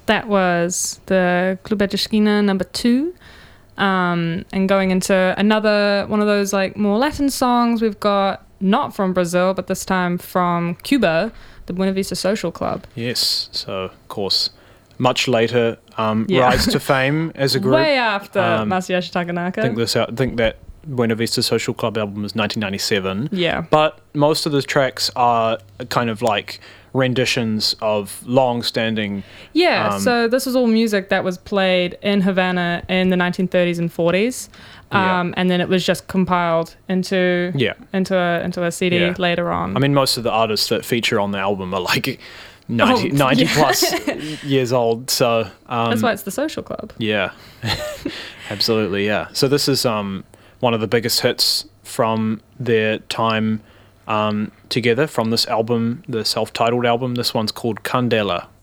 That was the Clube de Esquina number 2. And going into another one of those like more Latin songs, we've got not from Brazil, but this time from Cuba, the Buena Vista Social Club. Yes, so of course, much later, rise to fame as a group. Way after Masayoshi Takanaka. I think that Buena Vista Social Club album was 1997. Yeah. But most of the tracks are kind of like renditions of long-standing... Yeah, so this was all music that was played in Havana in the 1930s and 40s. And then it was just compiled into a CD later on. I mean, most of the artists that feature on the album are like 90 plus years old, so... that's why it's the Social Club. Yeah, absolutely, yeah. So this is one of the biggest hits from their time together from this album, the self-titled album. This one's called Candela.